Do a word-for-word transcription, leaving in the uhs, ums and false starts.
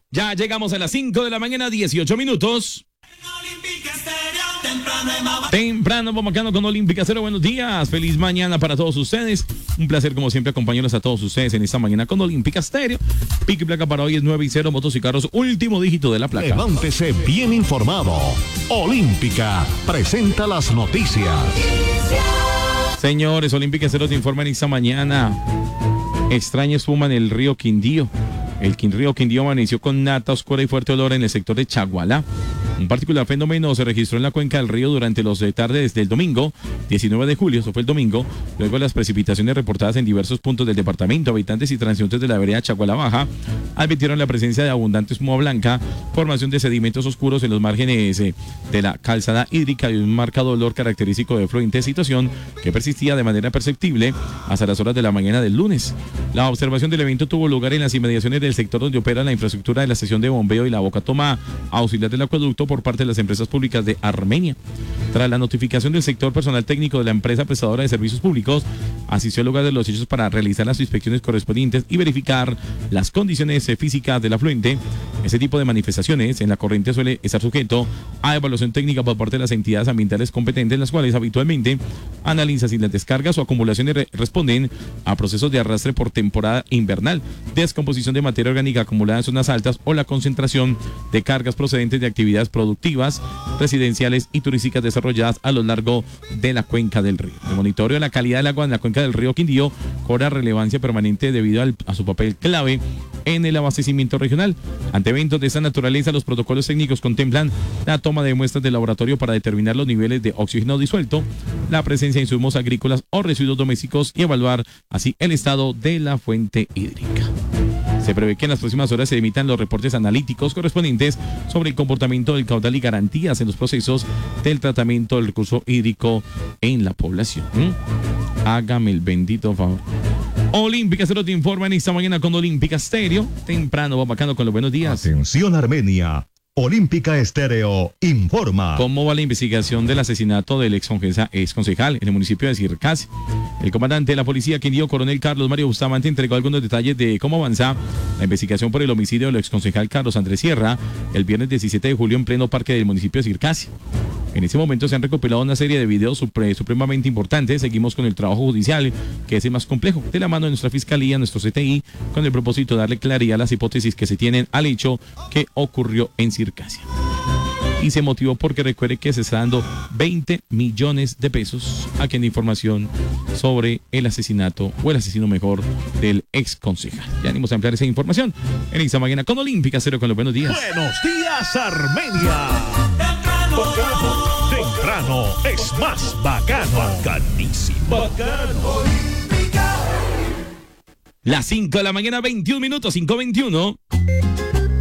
Ya llegamos a las cinco de la mañana, dieciocho minutos. Temprano, vamos acá con Olímpica Cero. Buenos días, feliz mañana para todos ustedes. Un placer, como siempre, acompañarlos a todos ustedes en esta mañana con Olímpica Estéreo. Pico y placa para hoy es nueve y cero, motos y carros, último dígito de la placa. Levántese bien informado. Olímpica presenta las noticias. Señores, Olímpica Cero te informa en esta mañana. Extraña espuma en el río Quindío. El río Quindío amaneció con nata oscura y fuerte olor en el sector de Chagualá. Un particular fenómeno se registró en la cuenca del río durante los de tarde desde el domingo, diecinueve de julio, eso fue el domingo, luego de las precipitaciones reportadas en diversos puntos del departamento. Habitantes y transeúntes de la vereda Chagualá Baja advirtieron la presencia de abundante espuma blanca, formación de sedimentos oscuros en los márgenes eh, de la calzada hídrica y un marcado olor característico de fluente, situación que persistía de manera perceptible hasta las horas de la mañana del lunes. La observación del evento tuvo lugar en las inmediaciones del sector donde opera la infraestructura de la estación de bombeo y la boca toma auxiliar del acueducto por parte de las empresas públicas de Armenia. Tras la notificación del sector, personal técnico de la empresa prestadora de servicios públicos asistió al lugar de los hechos para realizar las inspecciones correspondientes y verificar las condiciones físicas del afluente. Ese tipo de manifestaciones en la corriente suele estar sujeto a evaluación técnica por parte de las entidades ambientales competentes, las cuales habitualmente analizan si las descargas o acumulaciones re responden a procesos de arrastre por temporada invernal, descomposición de materia orgánica acumulada en zonas altas o la concentración de cargas procedentes de actividades productivas, residenciales y turísticas desarrolladas a lo largo de la cuenca del río. El monitoreo de la calidad del agua en la cuenca del río Quindío cobra relevancia permanente debido al, a su papel clave en el abastecimiento regional. Ante eventos de esta naturaleza, los protocolos técnicos contemplan la toma de muestras de laboratorio para determinar los niveles de oxígeno disuelto, la presencia de insumos agrícolas o residuos domésticos y evaluar así el estado de la fuente hídrica. Se prevé que en las próximas horas se emitan los reportes analíticos correspondientes sobre el comportamiento del caudal y garantías en los procesos del tratamiento del recurso hídrico en la población. ¿Mm? Hágame el bendito favor. Olímpica Cero te informa en esta mañana con Olímpica Estéreo. Temprano, va bacano con los buenos días. Atención Armenia. Olímpica Estéreo informa. ¿Cómo va la investigación del asesinato del ex concejal en el municipio de Circasi? El comandante de la policía Quindío, coronel Carlos Mario Bustamante, entregó algunos detalles de cómo avanza la investigación por el homicidio del ex concejal Carlos Andrés Sierra el viernes diecisiete de julio en pleno parque del municipio de Circasi. En este momento se han recopilado una serie de videos supre, supremamente importantes. Seguimos con el trabajo judicial, que es el más complejo, de la mano de nuestra fiscalía, nuestro C T I, con el propósito de darle claridad a las hipótesis que se tienen al hecho que ocurrió en Circasia. Y se motivó porque recuerde que se está dando veinte millones de pesos a quien de información sobre el asesinato, o el asesino mejor, del ex concejal. Ya venimos a ampliar esa información en esta mañana con Olímpica Cero, con los buenos días. Buenos días, Armenia. Temprano es más bacano. Bacanísimo. Bacano. Las cinco de la mañana, veintiún minutos, cinco veintiuno.